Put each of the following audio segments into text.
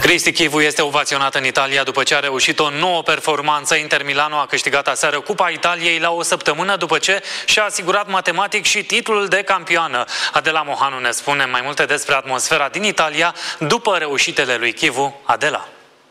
Cristi Chivu este ovaționat în Italia după ce a reușit o nouă performanță. Inter Milano a câștigat aseară Cupa Italiei la o săptămână după ce și-a asigurat matematic și titlul de campioană. Adela Mohanu ne spune mai multe despre atmosfera din Italia după reușitele lui Chivu. Adela.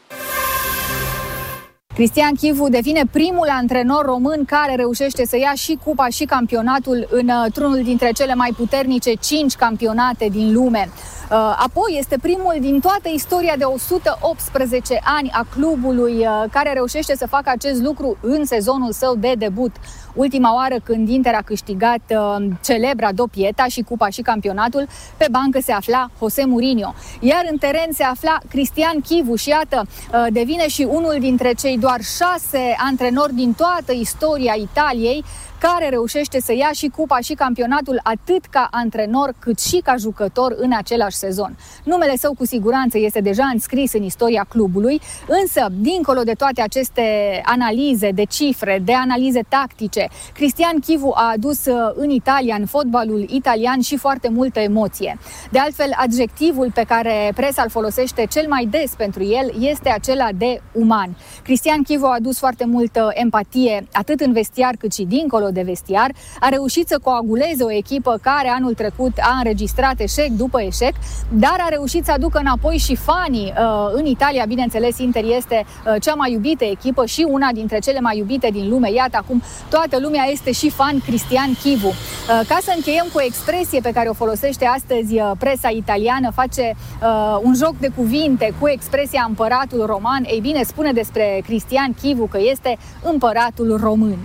Cristian Chivu devine primul antrenor român care reușește să ia și cupa și campionatul într-unul dintre cele mai puternice 5 campionate din lume. Apoi este primul din toată istoria de 118 ani a clubului care reușește să facă acest lucru în sezonul său de debut. Ultima oară când Inter a câștigat celebra doppietta și cupa și campionatul, pe bancă se afla José Mourinho. Iar în teren se afla Cristian Chivu și iată, devine și unul dintre cei doar 6 antrenori din toată istoria Italiei care reușește să ia și cupa și campionatul atât ca antrenor cât și ca jucător în același sezon. Numele său cu siguranță este deja înscris în istoria clubului, însă, dincolo de toate aceste analize de cifre, de analize tactice, Cristian Chivu a adus în Italia, în fotbalul italian, și foarte multă emoție. De altfel, adjectivul pe care presa îl folosește cel mai des pentru el este acela de uman. Cristian Chivu a adus foarte multă empatie, atât în vestiar cât și dincolo de vestiar, a reușit să coaguleze o echipă care anul trecut a înregistrat eșec după eșec, dar a reușit să aducă înapoi și fanii în Italia. Bineînțeles, Inter este cea mai iubită echipă și una dintre cele mai iubite din lume. Iată, acum toată lumea este și fan Cristian Chivu. Ca să încheiem cu o expresie pe care o folosește astăzi presa italiană, face un joc de cuvinte cu expresia împăratul roman. Ei bine, spune despre Cristian Chivu că este împăratul român.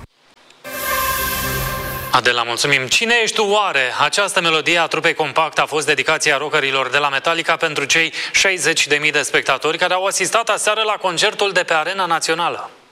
Adela, mulțumim. Cine ești tu oare? Această melodie a trupei Compact a fost dedicația rockerilor de la Metallica pentru cei 60.000 de spectatori care au asistat aseară la concertul de pe Arena Națională.